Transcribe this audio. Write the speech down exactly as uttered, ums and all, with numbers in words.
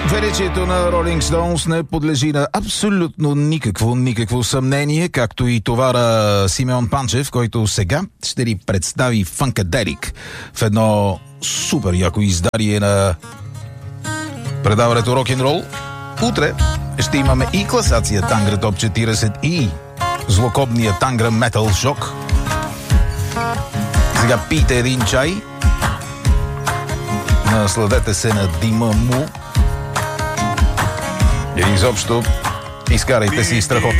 Величието на Rolling Stones не подлежи на абсолютно никакво, никакво съмнение, както и товара Симеон Панчев, който сега ще ни представи Funkadelic в едно супер яко издарие на предаването Рок-н-рол. Утре ще имаме и класация Тангра Топ четиридесет и злокобния Тангра Метал Шок. Сега пийте един чай, насладете се на дима му и изобщо изкарайте си страхотен